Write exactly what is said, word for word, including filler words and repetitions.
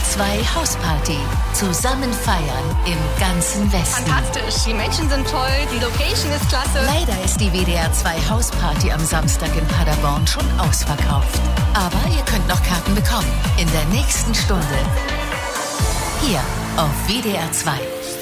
zwei Hausparty. Zusammen feiern im ganzen Westen. Fantastisch, die Menschen sind toll, die Location ist klasse. Leider ist die W D R zwei Hausparty am Samstag in Paderborn schon ausverkauft. Aber ihr könnt noch Karten bekommen. In der nächsten Stunde. Hier auf W D R zwei.